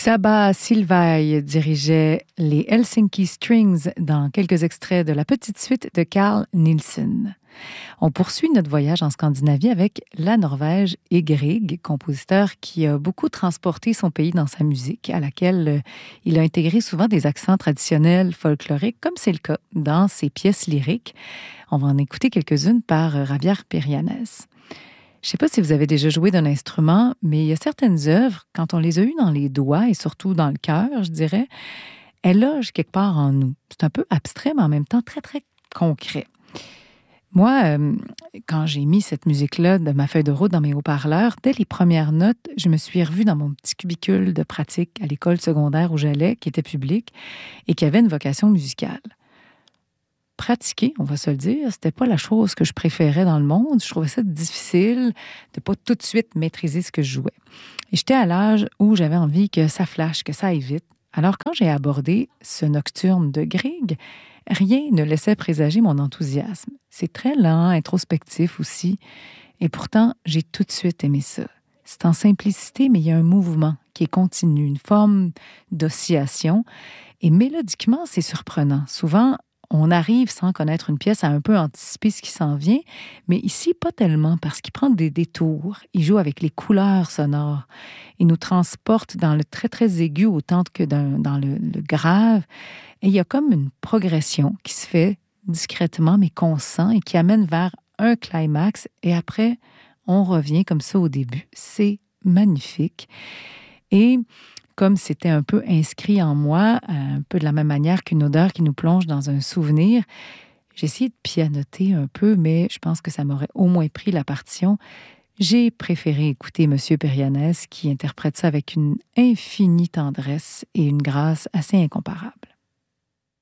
Csaba Silvai dirigeait les Helsinki Strings dans quelques extraits de la petite suite de Carl Nielsen. On poursuit notre voyage en Scandinavie avec la Norvège et Grieg, compositeur qui a beaucoup transporté son pays dans sa musique, à laquelle il a intégré souvent des accents traditionnels folkloriques, comme c'est le cas dans ses pièces lyriques. On va en écouter quelques-unes par Javier Perianes. Je ne sais pas si vous avez déjà joué d'un instrument, mais il y a certaines œuvres, quand on les a eues dans les doigts et surtout dans le cœur, je dirais, elles logent quelque part en nous. C'est un peu abstrait, mais en même temps très, très concret. Moi, quand j'ai mis cette musique-là de ma feuille de route dans mes haut-parleurs, dès les premières notes, je me suis revue dans mon petit cubicule de pratique à l'école secondaire où j'allais, qui était publique et qui avait une vocation musicale. Pratiquer, on va se le dire, c'était pas la chose que je préférais dans le monde. Je trouvais ça difficile de pas tout de suite maîtriser ce que je jouais. Et j'étais à l'âge où j'avais envie que ça flash, que ça aille vite. Alors quand j'ai abordé ce nocturne de Grieg, rien ne laissait présager mon enthousiasme. C'est très lent, introspectif aussi. Et pourtant, j'ai tout de suite aimé ça. C'est en simplicité, mais il y a un mouvement qui est continu, une forme d'oscillation. Et mélodiquement, c'est surprenant. Souvent, on arrive sans connaître une pièce à un peu anticiper ce qui s'en vient, mais ici, pas tellement, parce qu'il prend des détours. Il joue avec les couleurs sonores. Il nous transporte dans le très, très aigu autant que dans le grave. Et il y a comme une progression qui se fait discrètement, mais qu'on sent et qui amène vers un climax. Et après, on revient comme ça au début. C'est magnifique. Et comme c'était un peu inscrit en moi, un peu de la même manière qu'une odeur qui nous plonge dans un souvenir, j'ai essayé de pianoter un peu, mais je pense que ça m'aurait au moins pris la partition. J'ai préféré écouter M. Perianes qui interprète ça avec une infinie tendresse et une grâce assez incomparable.